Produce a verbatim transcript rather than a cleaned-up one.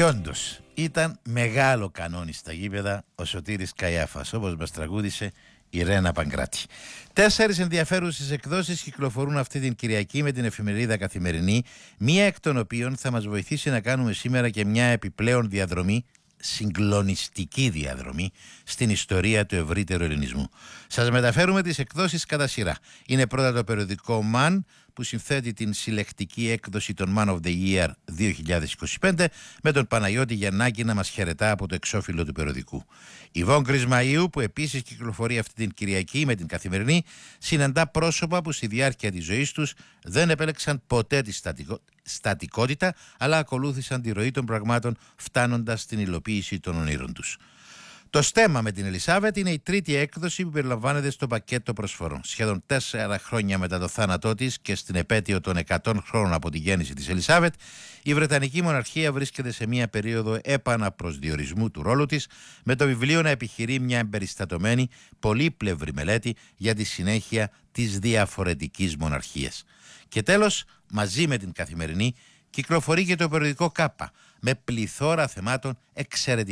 Και όντως ήταν μεγάλο κανόνι στα γήπεδα ο Σωτήρης Καϊάφας, όπως μας τραγούδισε η Ρένα Παγκράτη. Τέσσερις ενδιαφέρουσες εκδόσεις κυκλοφορούν αυτή την Κυριακή με την εφημερίδα Καθημερινή, μία εκ των οποίων θα μας βοηθήσει να κάνουμε σήμερα και μια επιπλέον διαδρομή, συγκλονιστική διαδρομή, στην ιστορία του ευρύτερου ελληνισμού. Σας μεταφέρουμε τις εκδόσεις κατά σειρά. Είναι πρώτα το περιοδικό Man, που συνθέτει την συλλεκτική έκδοση των Man of the Year δύο χιλιάδες είκοσι πέντε, με τον Παναγιώτη Γιαννάκη να μας χαιρετά από το εξώφυλλο του περιοδικού. Η Βόν Κρισμαΐου, που επίσης κυκλοφορεί αυτή την Κυριακή με την Καθημερινή, συναντά πρόσωπα που στη διάρκεια της ζωής τους δεν επέλεξαν ποτέ τη στατικο... στατικότητα, αλλά ακολούθησαν τη ροή των πραγμάτων, φτάνοντας στην υλοποίηση των ονείρων τους. Το στέμμα με την Ελισάβετ είναι η τρίτη έκδοση που περιλαμβάνεται στο πακέτο προσφορών. Σχεδόν τέσσερα χρόνια μετά το θάνατό της και στην επέτειο των εκατό χρόνων από τη γέννηση της Ελισάβετ, η Βρετανική Μοναρχία βρίσκεται σε μια περίοδο επαναπροσδιορισμού του ρόλου της, με το βιβλίο να επιχειρεί μια εμπεριστατωμένη, πολύπλευρη μελέτη για τη συνέχεια της διαφορετικής μοναρχίας. Και τέλος, μαζί με την Καθημερινή, κυκλοφορεί και το περιοδικό Κάπα, με πληθώρα θεμάτων εξαιρετικών.